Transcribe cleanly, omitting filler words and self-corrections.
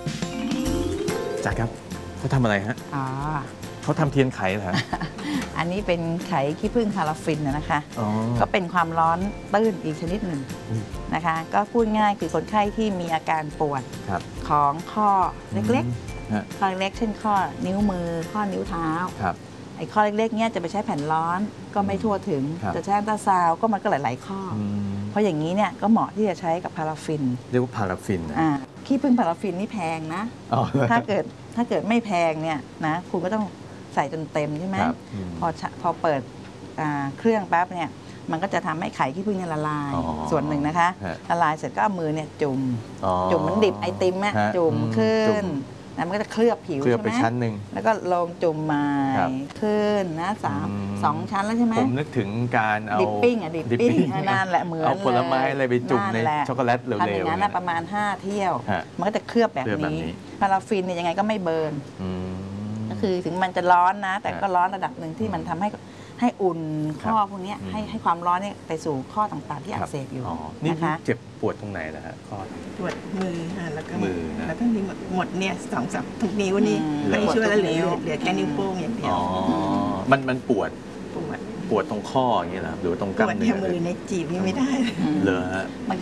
จ๋าครับเขาทำอะไรฮะอ๋อเขาทำเทียนไขเหรอฮะอันนี้เป็นไขขี้ผึ้งพาราฟินนะคะอ๋อก็เป็นความร้อนตื้นอีกชนิดหนึ่งนะคะ ก็พูดง่ายคือคนไข้ที่มีอาการปวดของข้อเล็กๆข้อเล็กๆเช่นข้อนิ้วมือข้อนิ้วเท้าไอ้ข้อเล็กๆเนี้ยจะไปใช้แผ่นร้อนก็ไม่ทั่วถึงจะใช้อัลตราซาวก็มันก็หลายๆข้อเพราะอย่างนี้เนี่ยก็เหมาะที่จะใช้กับพาราฟินเรียกว่าพาราฟินนะขี้ผึ้งพาราฟินนี่แพงนะถ้าเกิดไม่แพงเนี่ยนะคุณก็ต้องใส่จนเต็มใช่ไหมพอเปิดเครื่องปั๊บเนี่ยมันก็จะทำให้ไข่ขี้ผึ้งเนี่ยละลายส่วนหนึ่งนะคะละลายเสร็จก็เอามือเนี่ยจุ่มเหมือนดิบไอติมอะจุ่มขึ้นแล้วมันก็จะเคลือบผิวใช่ไหมชั้นหนึ่งแล้วก็ลงจุ่มใหม่ขึ้นนะ2 ชั้นแล้วใช่ไหมผมนึกถึงการเอาดิปปิ้งนั่นแหละเหมือนเอาผลไม้อะไรไปจุ่มในช็อกโกแลตเร็วๆทำอย่างนั้นประมาณ5 เที่ยวมันก็จะเคลือบแบบนี้พาราฟินเนี่ยยังไงก็ไม่เบิร์นก็คือถึงมันจะร้อนนะแต่ก็ร้อนระดับหนึ่งที่มันทำให้อุ่นข้อพวกนี้ให้ความร้อนเนี่ยไปสู่ข้อต่างๆที่อักเสบอยู่นะคะเจ็บปวดตรงไหนนะฮะข้อปวดมือค่ะแล้วก็มือนะแล้วก็นิ้วหมดเนี่ย2 ทุกนิ้วนี่ไม่ช่วยแล้วเหลือแค่นิ้วโป้งอย่างเดียวมันปวดตรงข้ออย่างเงี้ยเหรอหรือตรงกล้ามเนื้อปวดแค่มือในจีบนี่ไม่ได้เลยฮะ